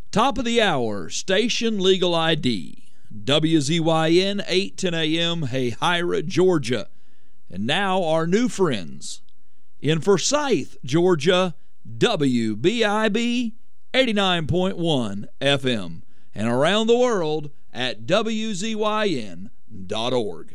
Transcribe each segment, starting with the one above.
Top of the hour, Station Legal ID. WZYN 810 AM, Hahira, Georgia. And now our new friends. In Forsyth, Georgia, WBIB 89.1 FM. And around the world at WZYN.org.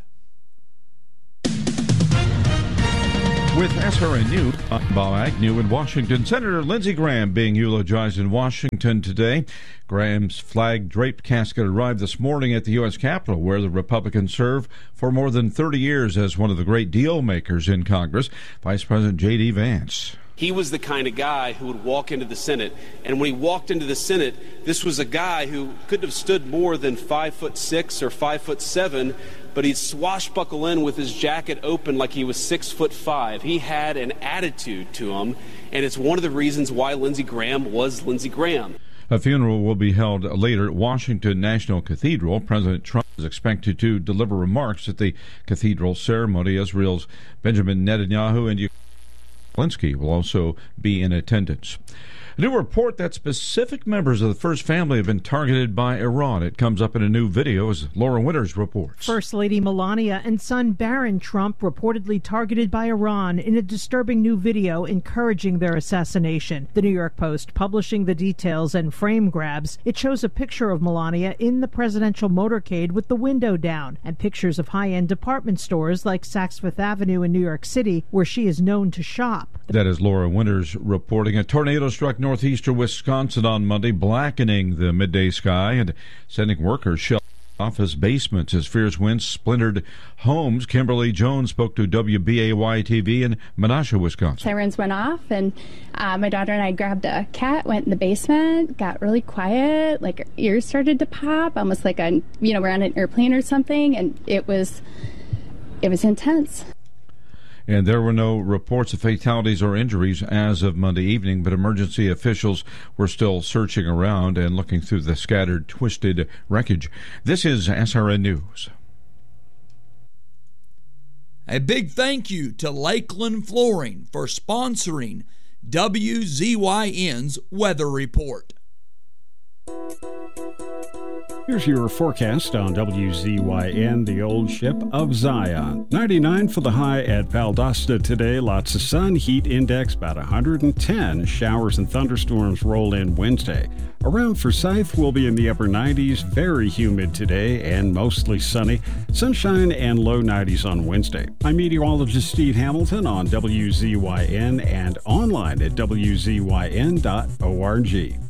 With SRN News, I'm Bob Agnew in Washington. Senator Lindsey Graham being eulogized in Washington today. Graham's flag-draped casket arrived this morning at the U.S. Capitol, where the Republican served for more than 30 years as one of the great deal makers in Congress. Vice President J.D. Vance. He was the kind of guy who would walk into the Senate, and when he walked into the Senate, this was a guy who couldn't have stood more than 5'6" or 5'7", but he'd swashbuckle in with his jacket open like he was 6'5". He had an attitude to him, and it's one of the reasons why Lindsey Graham was Lindsey Graham. A funeral will be held later at Washington National Cathedral. President Trump is expected to deliver remarks at the cathedral ceremony. Israel's Benjamin Netanyahu and Zelensky will also be in attendance. A new report that specific members of the First Family have been targeted by Iran. It comes up in a new video as Laura Winters reports. First Lady Melania and son Barron Trump reportedly targeted by Iran in a disturbing new video encouraging their assassination. The New York Post publishing the details and frame grabs. It shows a picture of Melania in the presidential motorcade with the window down and pictures of high-end department stores like Saks Fifth Avenue in New York City, where she is known to shop. That is Laura Winters reporting. A tornado struck northeastern Wisconsin on Monday, blackening the midday sky and sending workers shelter office basements as fierce winds splintered homes. Kimberly Jones spoke to WBAY-TV in Menasha, Wisconsin. Sirens went off, and my daughter and I grabbed a cat, went in the basement, got really quiet, like our ears started to pop, almost like we're on an airplane or something, and it was intense. And there were no reports of fatalities or injuries as of Monday evening, but emergency officials were still searching around and looking through the scattered, twisted wreckage. This is SRN News. A big thank you to Lakeland Flooring for sponsoring WZYN's Weather Report. Here's your forecast on WZYN, the old ship of Zion. 99 for the high at Valdosta today. Lots of sun. Heat index about 110. Showers and thunderstorms roll in Wednesday. Around Forsyth, we'll be in the upper 90s. Very humid today and mostly sunny. Sunshine and low 90s on Wednesday. I'm meteorologist Steve Hamilton on WZYN and online at WZYN.org.